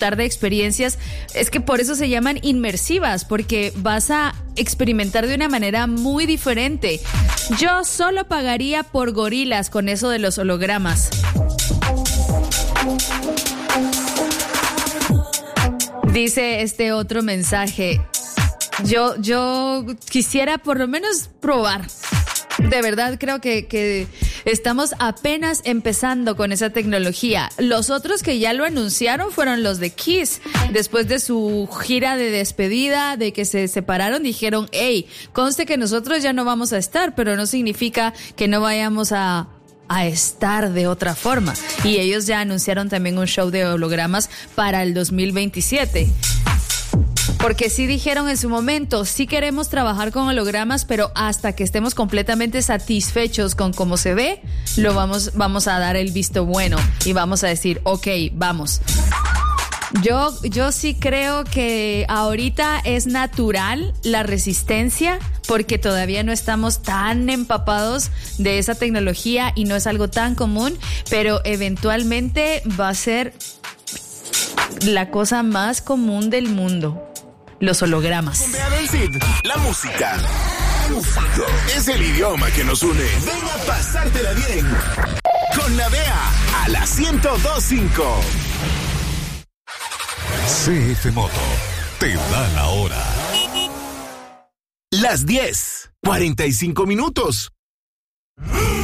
disfrutar de experiencias. Es que por eso se llaman inmersivas, porque vas a experimentar de una manera muy diferente. Yo solo pagaría por gorilas con eso de los hologramas. Dice este otro mensaje. Yo quisiera por lo menos probar. De verdad creo que estamos apenas empezando con esa tecnología. Los otros que ya lo anunciaron fueron los de Kiss. Después de su gira de despedida, de que se separaron, dijeron, hey, conste que nosotros ya no vamos a estar, pero no significa que no vayamos a estar de otra forma. Y ellos ya anunciaron también un show de hologramas para el 2027. Porque sí dijeron en su momento, sí queremos trabajar con hologramas, pero hasta que estemos completamente satisfechos con cómo se ve, vamos a dar el visto bueno y vamos a decir, ok, vamos. Yo sí creo que ahorita es natural la resistencia, porque todavía no estamos tan empapados de esa tecnología y no es algo tan común, pero eventualmente va a ser la cosa más común del mundo. Los hologramas. La música es el idioma que nos une. Ven a pasártela bien con la DEA a la 102.5. CF Moto te da la hora. Las 10:45.